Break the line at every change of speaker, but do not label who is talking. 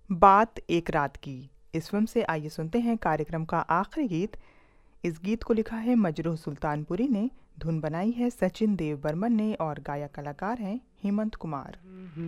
बात एक रात की। इस फिल्म से आइए सुनते हैं कार्यक्रम का आखिरी गीत। इस गीत को लिखा है मजरूह सुल्तानपुरी ने, धुन बनाई है सचिन देव बर्मन ने और गायक कलाकार हैं हेमंत कुमार।